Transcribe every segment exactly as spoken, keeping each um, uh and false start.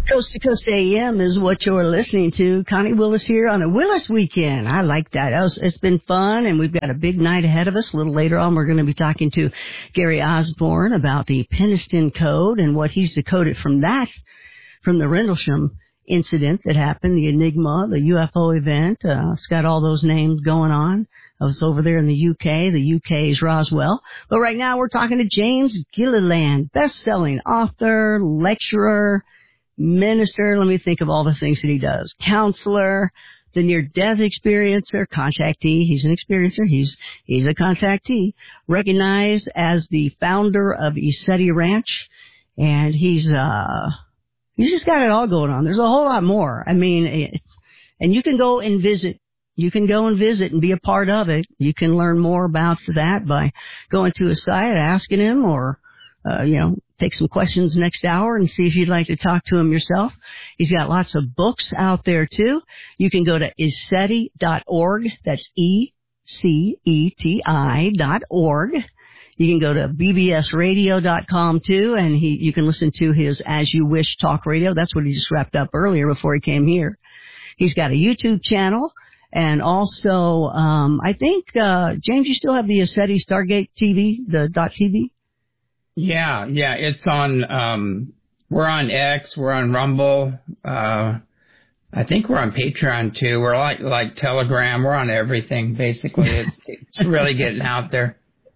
Coast to Coast A M is what you're listening to. Connie Willis here on a Willis weekend. I like that. It was, it's been fun, and we've got a big night ahead of us. A little later on, we're going to be talking to Gary Osborne about the Peniston Code and what he's decoded from that, from the Rendlesham incident that happened, the Enigma, the U F O event. Uh, it's got all those names going on. I was over there in the U K. The U K is Roswell. But right now, we're talking to James Gilliland, best-selling author, lecturer, minister, let me think of all the things that he does. Counselor, the near-death experiencer, contactee. He's an experiencer. He's he's a contactee. Recognized as the founder of ESETI Ranch. And he's uh he's just got it all going on. There's a whole lot more. I mean, it, and you can go and visit. You can go and visit and be a part of it. You can learn more about that by going to his site, asking him, or, uh, you know, take some questions next hour and see if you'd like to talk to him yourself. He's got lots of books out there, too. You can go to ECETI dot org. That's E C E T I dot org. You can go to B B S radio dot com, too, and he you can listen to his As You Wish talk radio. That's what he just wrapped up earlier before he came here. He's got a YouTube channel. And also, um, I think, uh, James, you still have the ESETI Stargate T V, the .tv? Yeah, yeah, it's on, um, we're on X, we're on Rumble, uh, I think we're on Patreon too. We're like, like Telegram, we're on everything, basically. It's, it's really getting out there.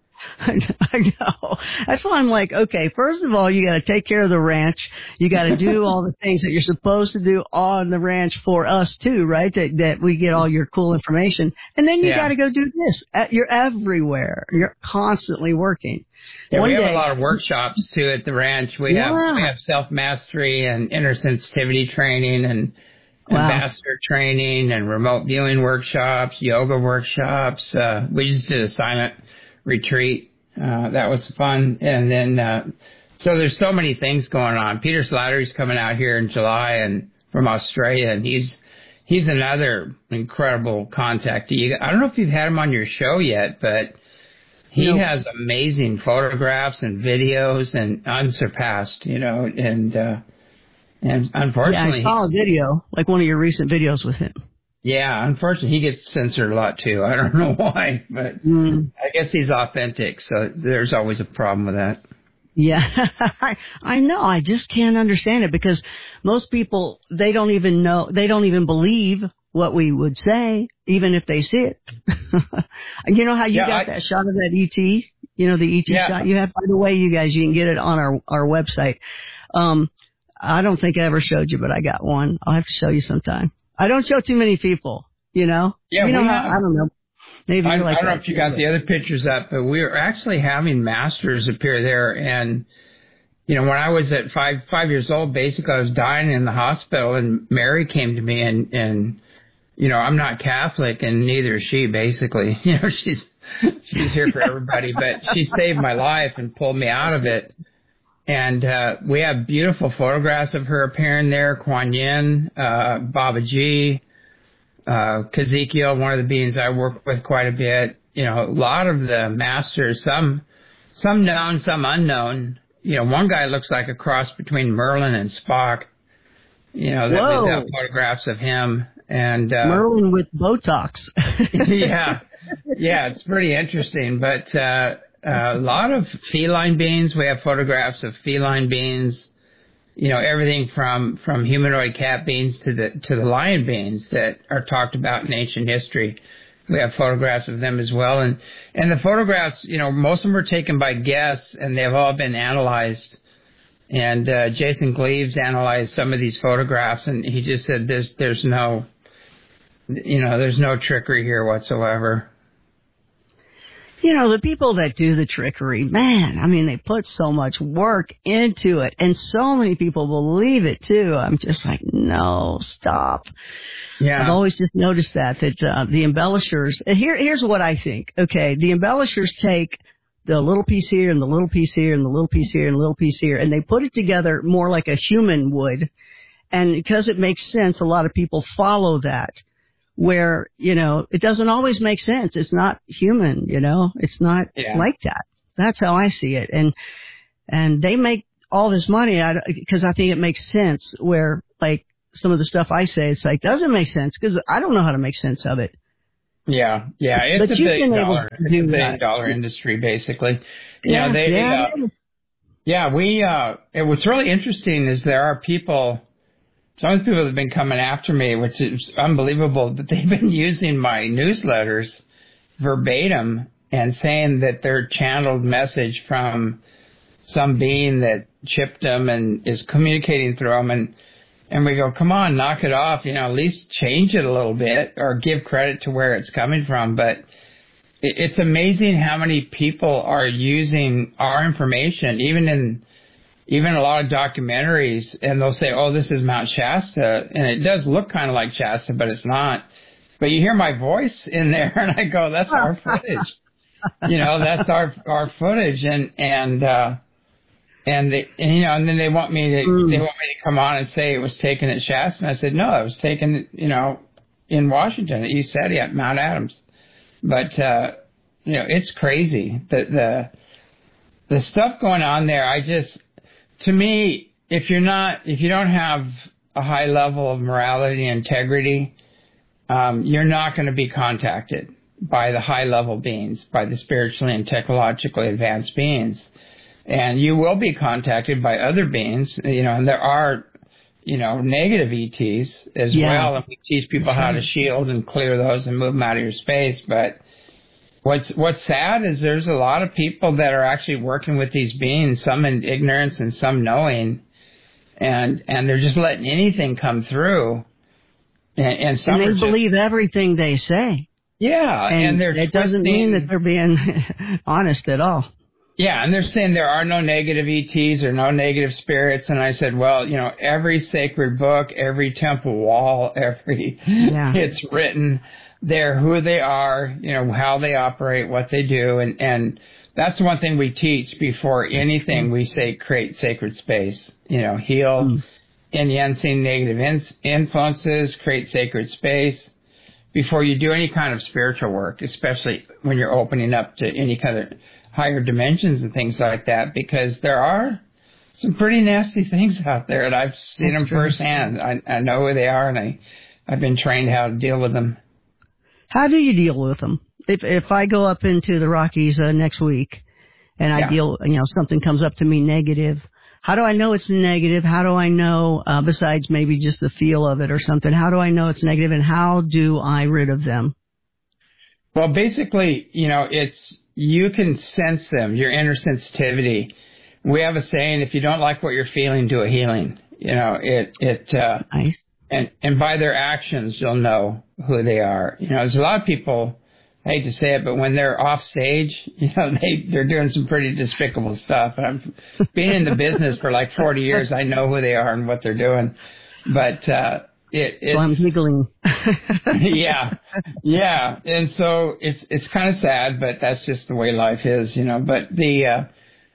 I know. That's why I'm like, okay, first of all, you got to take care of the ranch. You got to do all the things that you're supposed to do on the ranch for us too, right? That that we get all your cool information. And then you yeah. got to go do this. You're everywhere. You're constantly working. Yeah, One we have day, a lot of workshops too at the ranch. We yeah. have we have self-mastery and inner sensitivity training and wow. ambassador training and remote viewing workshops, yoga workshops. Uh, we just did a silent retreat. Uh, that was fun. And then, uh, so there's so many things going on. Peter Slattery's coming out here in July and from Australia, and he's, he's another incredible contact. You, I don't know if you've had him on your show yet, but he no. has amazing photographs and videos and unsurpassed, you know, and, uh, and unfortunately. Yeah, I saw a video, like one of your recent videos with him. Yeah, unfortunately, he gets censored a lot, too. I don't know why, but mm. I guess he's authentic, so there's always a problem with that. Yeah, I, I know. I just can't understand it because most people, they don't even know, they don't even believe what we would say, even if they see it. You know how you yeah, got I, that shot of that E T? You know, the E T yeah. shot you have? By the way, you guys, you can get it on our, our website. Um, I don't think I ever showed you, but I got one. I'll have to show you sometime. I don't show too many people, you know? Yeah, you know we how, have, I don't know. Maybe I, like I don't that. know if you got the other pictures up, but we were actually having masters appear there. And, you know, when I was at five five years old, basically I was dying in the hospital, and Mary came to me, and, and you know, I'm not Catholic, and neither is she, basically. You know, she's she's here for everybody, but she saved my life and pulled me out of it. And uh, we have beautiful photographs of her appearing there, Kuan Yin, uh, Baba Ji, uh, Kazekiel, one of the beings I work with quite a bit. You know, a lot of the masters, some some known, some unknown. You know, one guy looks like a cross between Merlin and Spock. You know, they have photographs of him. And uh, Merlin with Botox. yeah, yeah, it's pretty interesting, but... Uh, Uh, a lot of feline beings. We have photographs of feline beings, you know, everything from, from humanoid cat beings to the to the lion beings that are talked about in ancient history. We have photographs of them as well. And, and the photographs, you know, most of them were taken by guests, and they've all been analyzed. And uh, Jason Gleaves analyzed some of these photographs, and he just said there's, there's no, you know, there's no trickery here whatsoever. You know, the people that do the trickery, man, I mean, they put so much work into it, and so many people believe it, too. I'm just like, no, stop. Yeah. I've always just noticed that, that uh, the embellishers, here, here's what I think. Okay, the embellishers take the little piece here and the little piece here and the little piece here and the little piece here, and they put it together more like a human would, and because it makes sense, a lot of people follow that. Where, you know, it doesn't always make sense. It's not human, you know. It's not yeah. like that. That's how I see it. And and they make all this money out because I think it makes sense where like some of the stuff I say, it's like, doesn't make sense because I don't know how to make sense of it. Yeah, yeah, it's But a you've billion been able dollar, to it's a do billion that. dollar industry, basically. You Yeah, know, they, yeah, uh, yeah, we, uh, it, what's really interesting is there are people, some of the people that have been coming after me, which is unbelievable, that they've been using my newsletters verbatim and saying that they're channeled message from some being that chipped them and is communicating through them. And, and we go, come on, knock it off, you know, at least change it a little bit or give credit to where it's coming from. But it, it's amazing how many people are using our information, even in, even a lot of documentaries, and they'll say, oh, this is Mount Shasta. And it does look kind of like Shasta, but it's not. But you hear my voice in there, and I go, that's our footage. You know, that's our our footage. And, and, uh, and, they, and, you know, and then they want me to, mm. they want me to come on and say it was taken at Shasta. And I said, no, it was taken, you know, in Washington, at East City, at Mount Adams. But, uh, you know, it's crazy. The, the, the stuff going on there, I just, to me, if you're not, if you don't have a high level of morality and integrity, um, you're not going to be contacted by the high level beings, by the spiritually and technologically advanced beings. And you will be contacted by other beings, you know, and there are, you know, negative E Ts as yeah. well. And we teach people That's how right. to shield and clear those and move them out of your space. But What's what's sad is there's a lot of people that are actually working with these beings, some in ignorance and some knowing, and and they're just letting anything come through. And, and some and they are just, believe everything they say. Yeah, and, and they're it doesn't mean that they're being honest at all. Yeah, and they're saying there are no negative E Ts or no negative spirits. And I said, well, you know, every sacred book, every temple wall, every yeah. it's written. They're who they are, you know, how they operate, what they do. And, and that's one thing we teach before anything. We say create sacred space, you know, heal mm. any unseen negative in- influences, create sacred space before you do any kind of spiritual work, especially when you're opening up to any kind of higher dimensions and things like that, because there are some pretty nasty things out there, and I've seen that's them true. firsthand. I, I know who they are, and I, I've been trained how to deal with them. How do you deal with them? If if I go up into the Rockies uh, next week and I yeah. deal, you know, something comes up to me negative, how do I know it's negative? How do I know, uh, besides maybe just the feel of it or something, how do I know it's negative, and how do I rid of them? Well, basically, you know, it's, you can sense them, your inner sensitivity. We have a saying, if you don't like what you're feeling, do a healing. You know, it, it, uh, nice. And, and by their actions, you'll know who they are. You know, there's a lot of people, I hate to say it, but when they're off stage, you know, they, they're doing some pretty despicable stuff. And I've been in the business for like forty years. I know who they are and what they're doing. But, uh, it, it's. So I'm giggling. yeah. Yeah. And so it's, it's kind of sad, but that's just the way life is, you know, but the, uh,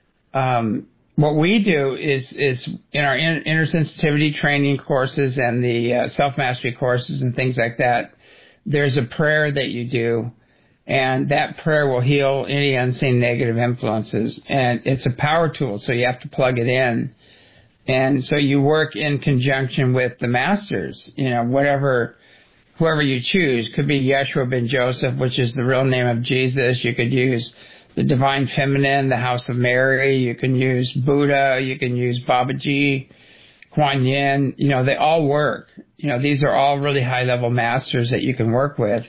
um, what we do is, is in our in, inner sensitivity training courses and the uh, self-mastery courses and things like that, there's a prayer that you do, and that prayer will heal any unseen negative influences. And it's a power tool, so you have to plug it in. And so you work in conjunction with the masters, you know, whatever, whoever you choose. Could be Yeshua ben Joseph, which is the real name of Jesus. You could use the Divine Feminine, the House of Mary. You can use Buddha. You can use Babaji, Kuan Yin. You know, they all work. You know, these are all really high-level masters that you can work with.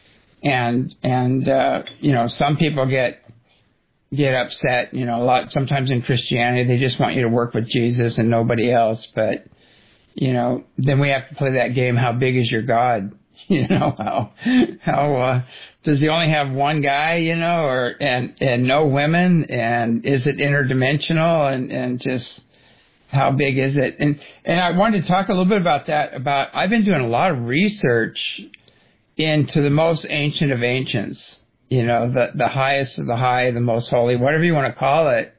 And, and, uh, you know, some people get, get upset, you know, a lot, sometimes in Christianity, they just want you to work with Jesus and nobody else. But, you know, then we have to play that game. How big is your God? You know, how, how, uh, does he only have one guy, you know, or, and, and no women? And is it interdimensional? And, and just how big is it? And, and I wanted to talk a little bit about that, about, I've been doing a lot of research into the most ancient of ancients, you know, the, the highest of the high, the most holy, whatever you want to call it.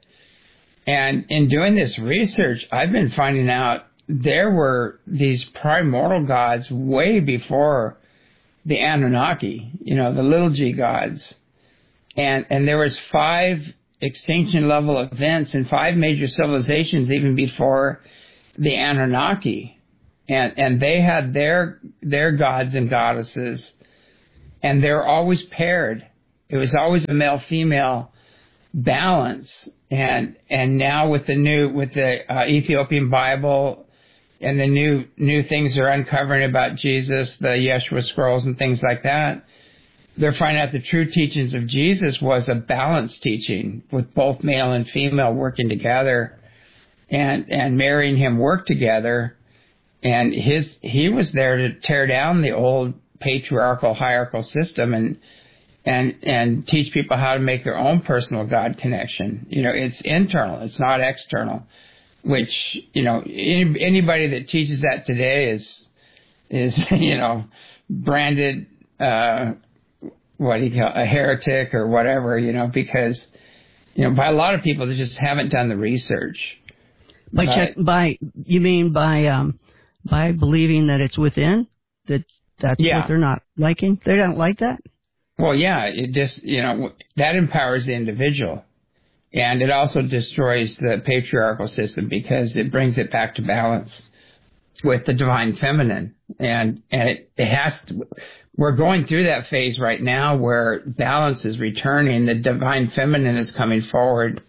And in doing this research, I've been finding out there were these primordial gods way before the Anunnaki, you know, the little g gods. And, and there was five extinction level events and five major civilizations even before the Anunnaki. and and they had their their gods and goddesses, and they're always paired. It was always a male female balance, and and now with the new with the uh, Ethiopian Bible and the new new things they're uncovering about Jesus, the Yeshua scrolls and things like that, they're finding out the true teachings of Jesus was a balanced teaching with both male and female working together, and and Mary and him worked together, and his he was there to tear down the old patriarchal hierarchical system and and and teach people how to make their own personal God connection. You know, it's internal, it's not external, which, you know, any, anybody that teaches that today is is you know branded uh what do you call a heretic or whatever, you know, because, you know, by a lot of people that just haven't done the research. By but, check, by you mean by um by believing that it's within, that that's yeah. what they're not liking? They don't like that? Well, yeah, it just, you know, that empowers the individual, and it also destroys the patriarchal system because it brings it back to balance with the divine feminine, and and it, it has to. We're going through that phase right now where balance is returning. The divine feminine is coming forward,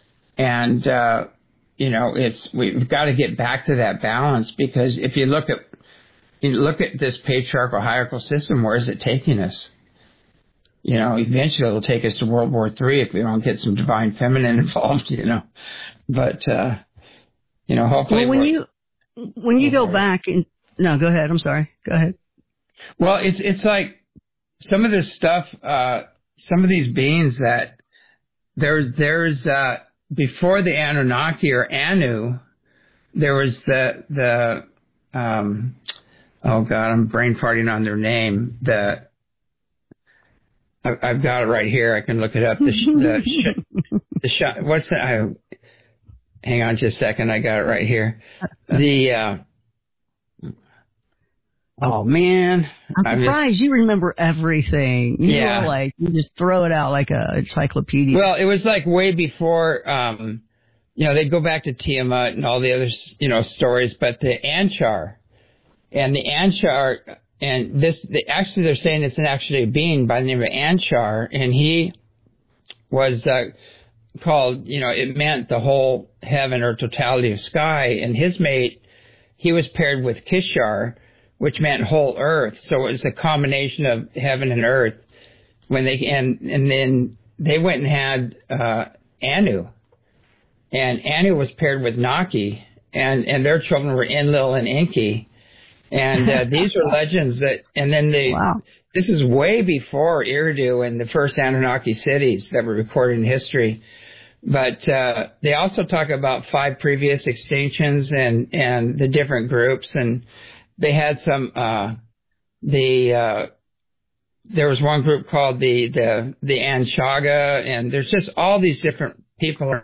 and uh, you know, it's we've got to get back to that balance, because if you look at you look at this patriarchal hierarchical system, where is it taking us? You know, eventually it'll take us to World War Three if we don't get some divine feminine involved. You know, but uh, you know, hopefully. Well, when you when you go back and no, go ahead. I'm sorry. Go ahead. Well, it's it's like some of this stuff, uh, some of these beings that there's there's uh, before the Anunnaki or Anu, there was the the um, oh god, I'm brain farting on their name. The I, I've got it right here. I can look it up. The sh- the sh- the sh- what's that? I, hang on just a second. I got it right here. The uh, Oh man! I'm surprised just, you remember everything. You yeah, know, like you just throw it out like a encyclopedia. Well, it was like way before. Um, you know, they go back to Tiamat and all the other, you know, stories. But the Anshar, and the Anshar, and this, the, actually, they're saying it's an actually a being by the name of Anshar, and he was uh, called. You know, it meant the whole heaven or totality of sky. And his mate, he was paired with Kishar, which meant whole earth. So it was a combination of heaven and earth. When they and and then they went and had uh, Anu, and Anu was paired with Naki, and and their children were Enlil and Enki, and uh, these are legends that. And then they wow. This is way before Eridu and the first Anunnaki cities that were recorded in history. But uh, they also talk about five previous extinctions and and the different groups. And they had some, uh, the, uh, there was one group called the, the, the Anshaga, and there's just all these different people.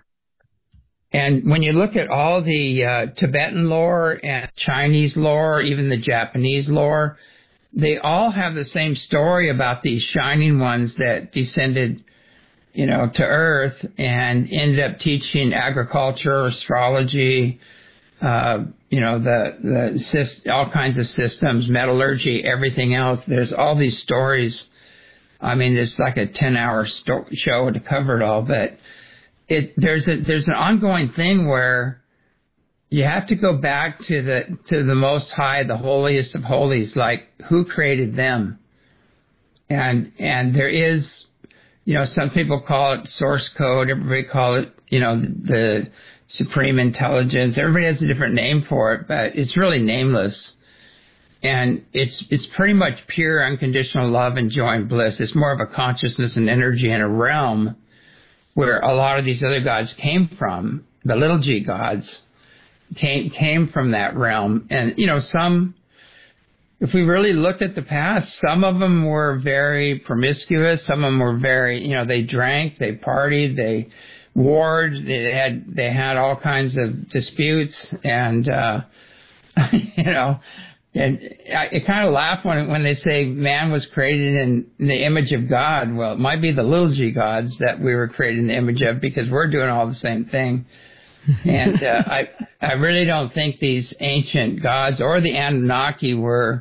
And when you look at all the, uh, Tibetan lore and Chinese lore, even the Japanese lore, they all have the same story about these shining ones that descended, you know, to Earth and ended up teaching agriculture, astrology, uh, you know, the, the, all kinds of systems, metallurgy, everything else. There's all these stories. I mean, it's like a ten hour sto- show to cover it all, but it, there's a, there's an ongoing thing where you have to go back to the, to the Most High, the holiest of holies, like who created them? And, and there is, you know, some people call it source code. Everybody call it, you know, the, supreme intelligence. Everybody has a different name for it, but it's really nameless. And it's it's pretty much pure unconditional love and joy and bliss. It's more of a consciousness and energy in a realm where a lot of these other gods came from. The little g gods came came from that realm. And, you know, some, if we really looked at the past, some of them were very promiscuous. Some of them were very, you know, they drank, they partied, they warred, they had they had all kinds of disputes, and uh, you know, and I, I kind of laugh when when they say man was created in, in the image of God. Well, it might be the little g gods that we were created in the image of, because we're doing all the same thing. And uh, I I really don't think these ancient gods or the Anunnaki were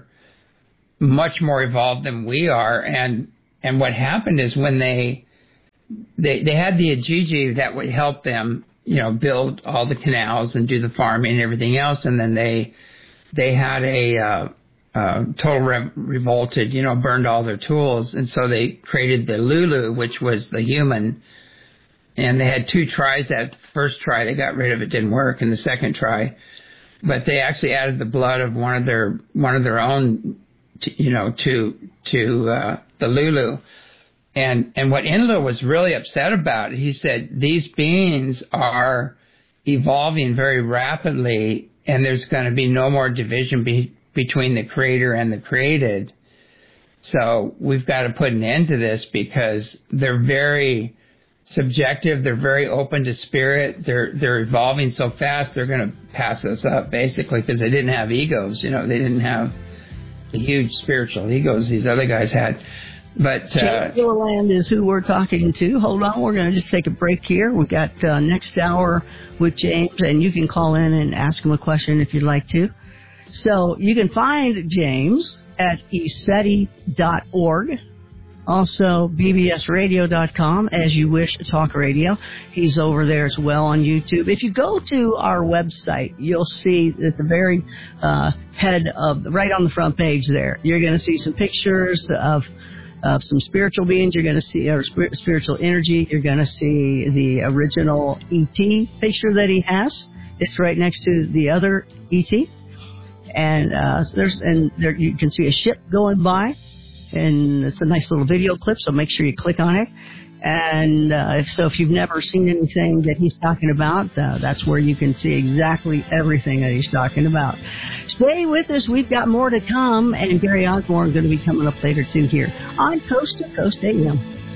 much more evolved than we are. And and what happened is when they they they had the Igigi that would help them, you know, build all the canals and do the farming and everything else, and then they they had a uh, uh, total re- revolted, you know, burned all their tools, and so they created the Lulu, which was the human. And they had two tries. That first try, they got rid of it, didn't work, and the second try, but they actually added the blood of one of their one of their own, to, you know, to to uh, the Lulu. And and what Enlil was really upset about, he said, these beings are evolving very rapidly, and there's going to be no more division be, between the creator and the created. So we've got to put an end to this because they're very subjective. They're very open to spirit. They're they're evolving so fast, they're going to pass us up, basically, because they didn't have egos. You know, they didn't have the huge spiritual egos these other guys had. But uh, James Gilliland is who we're talking to. Hold on, we're going to just take a break here. We've got uh, next hour with James, and you can call in and ask him a question if you'd like to. So you can find James at E S E T I dot org. Also, B B S radio dot com, as you wish, talk radio. He's over there as well on YouTube. If you go to our website, you'll see at the very uh, head of, right on the front page there, you're going to see some pictures of of some spiritual beings. You're going to see or spir- spiritual energy. You're going to see the original E T picture that he has. It's right next to the other E T. And uh, there's and there you can see a ship going by. And it's a nice little video clip, so make sure you click on it. And uh, if so, if you've never seen anything that he's talking about, uh, that's where you can see exactly everything that he's talking about. Stay with us. We've got more to come, and Gary Osborne is going to be coming up later, too, here on Coast to Coast A M.